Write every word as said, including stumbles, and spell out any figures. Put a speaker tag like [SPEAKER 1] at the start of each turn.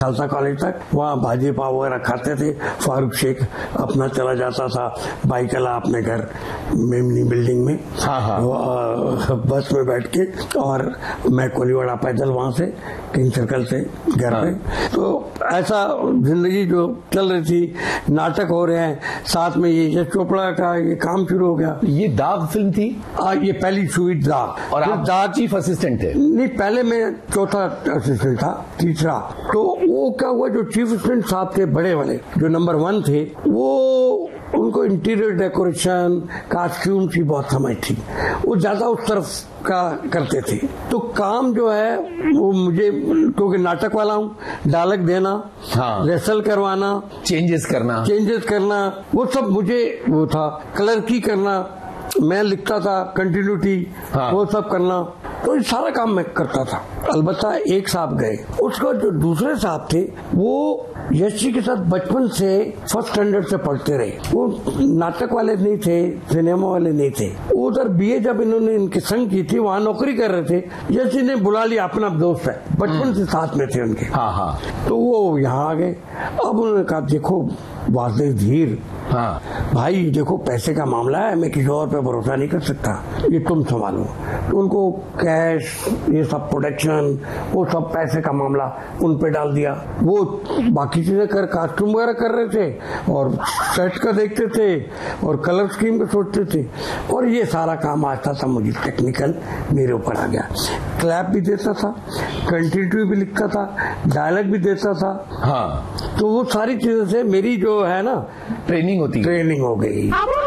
[SPEAKER 1] Khalsa college तक। वहाँ भाजी पाव वगैरह खाते थे। फारूक शेख अपना चला जाता था बाइकला अपने घर मेमनी बिल्डिंग में।
[SPEAKER 2] हाँ हाँ।
[SPEAKER 1] आ, बस में बैठ के, और मैं कोलीवाड़ा पैदल वहाँ से किंग सर्कल से घर हाँ। पे। तो ऐसा जिंदगी जो चल रही थी, नाटक हो रहे हैं, साथ में ये यश चोपड़ा का ये काम शुरू हो गया।
[SPEAKER 2] ये दाग फिल्म थी?
[SPEAKER 1] आ, ये पहली हुई दाग।
[SPEAKER 2] और आप दाग चीफ असिस्टेंट थे?
[SPEAKER 1] नहीं, पहले मैं चौथा असिस्टेंट था, तीसरा। तो वो क्या हुआ, जो चीफ असिस्टेंट साहब थे बड़े वाले, जो नंबर वन थे, वो उनको इंटीरियर डेकोरेशन, कॉस्ट्यूम की बहुत समझ थी, वो ज्यादा उस तरफ का करते थे। तो काम जो है वो मुझे, क्योंकि नाटक वाला हूँ, डायलॉग देना, हाँ। रेसल करवाना,
[SPEAKER 2] चेंजेस करना
[SPEAKER 1] चेंजेस करना वो सब मुझे वो था। कलर की करना, मैं लिखता था, कंटिन्यूटी, हाँ। वो सब करना, तो ये सारा काम मैं करता था। अलबत्ता एक साहब गए, उसका जो दूसरे साहब थे वो यश जी के साथ बचपन से फर्स्ट स्टैंडर्ड से पढ़ते रहे। वो नाटक वाले नहीं थे, सिनेमा वाले नहीं थे। उधर बीए जब इन्होंने इनके संग की थी, वहाँ नौकरी कर रहे थे। यश जी ने बुला लिया, अपना दोस्त है, बचपन से साथ में थे उनके।
[SPEAKER 2] हाँ हाँ।
[SPEAKER 1] तो वो यहाँ आ गए। अब उन्होंने कहा, देखो वासुदेव धीर, हाँ भाई देखो पैसे का मामला है, मैं किसी और पे भरोसा नहीं कर सकता, ये तुम संभालो। तो उनको कैश, ये सब प्रोटेक्शन, वो सब पैसे का मामला उन पे डाल दिया। वो बाकी चीजें कर, कॉस्ट्यूम वगैरह कर रहे थे, और सेट का देखते थे, और कलर स्कीम का सोचते थे, और ये सारा काम आता था मुझे टेक्निकल मेरे ऊपर आ गया। क्लैप भी देता था, कंटिन्यूटी भी लिखता था, डायलॉग भी देता था। हाँ। तो वो सारी चीजों से मेरी जो है ना
[SPEAKER 2] ट्रेनिंग होती
[SPEAKER 1] ट्रेनिंग हो गई।